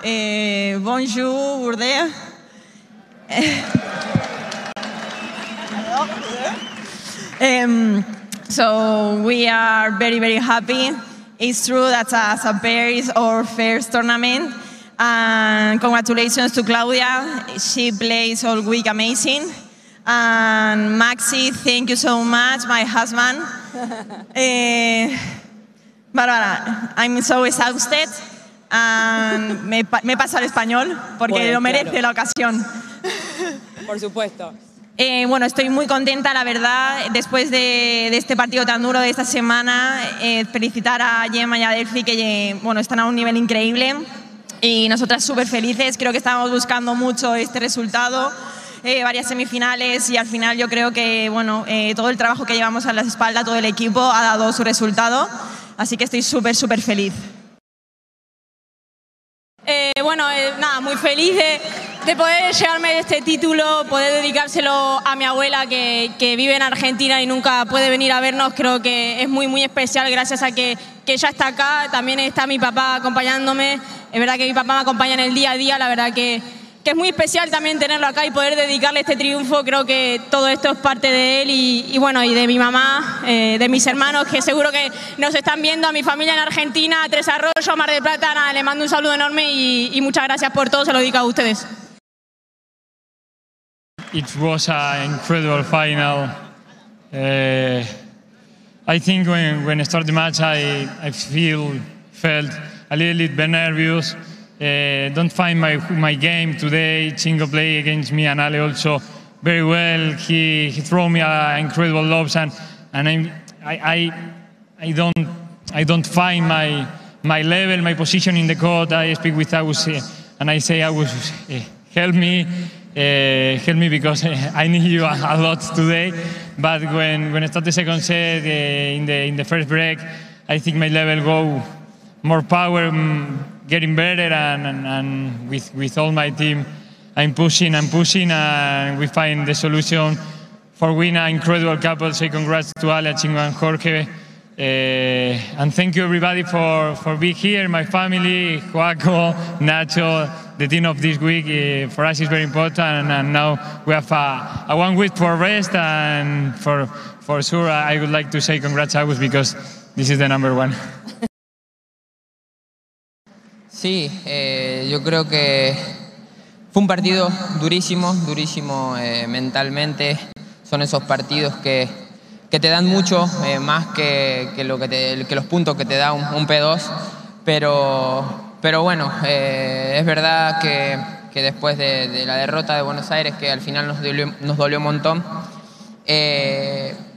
Bonjour, Bourdais. So we are very, very happy. It's true that Saber is our first tournament. And congratulations to Claudia. She plays all week amazing. And Maxi, thank you so much, my husband. Bárbara, I'm so exhausted. And me paso al español porque Pues, lo merece claro. la ocasión. Por supuesto. Bueno, estoy muy contenta, la verdad, después de este partido tan duro de esta semana. Felicitar a Gemma y a Delphi, que bueno, están a un nivel increíble. Y nosotras súper felices. Creo que estábamos buscando mucho este resultado. Varias semifinales y al final yo creo que bueno, todo el trabajo que llevamos a la espalda, todo el equipo, ha dado su resultado. Así que estoy súper, súper feliz. Nada, muy feliz de poder llevarme este título, poder dedicárselo a mi abuela que vive en Argentina y nunca puede venir a vernos. Creo que es muy, muy especial gracias a que ella está acá. También está mi papá acompañándome. Es verdad que mi papá me acompaña en el día a día. La verdad que es muy especial también tenerlo acá y poder dedicarle este triunfo. Creo que todo esto es parte de él y de mi mamá, de mis hermanos que seguro que nos están viendo, a mi familia en Argentina, Tres Arroyos, Mar del Plata. Nada, les mando un saludo enorme y muchas gracias por todo, se lo dedico a ustedes. It was an incredible final. I think when I started the match, I felt a little bit nervous. Don't find my game today. Chingo play against me and Ale also very well. He threw me incredible lobs and I don't find my level, my position in the court. I speak with Agus and I say, Agus, help me because I need you a lot today. But when I start the second set in the first break, I think my level go more power, getting better, and with all my team, I'm pushing, and we find the solution for win an incredible couple. So congrats to Ale, Chingo, and Jorge. And thank you everybody for being here, my family, Joaco, Nacho, the team of this week. For us it's very important, and now we have a 1 week for rest, and for sure I would like to say congrats Agus because this is the number one. Sí, yo creo que fue un partido durísimo mentalmente. Son esos partidos que te dan mucho, más que los puntos que te da un P2. Pero bueno, es verdad que después de la derrota de Buenos Aires, que al final nos dolió un montón,